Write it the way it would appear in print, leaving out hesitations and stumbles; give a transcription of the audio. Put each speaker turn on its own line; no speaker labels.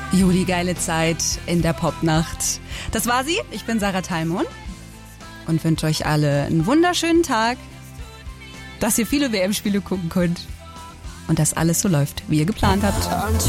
Juli, geile Zeit in der Popnacht. Das war sie. Ich bin Sarah Thalmon und wünsche euch alle einen wunderschönen Tag, dass ihr viele WM-Spiele gucken könnt und dass alles so läuft, wie ihr geplant habt.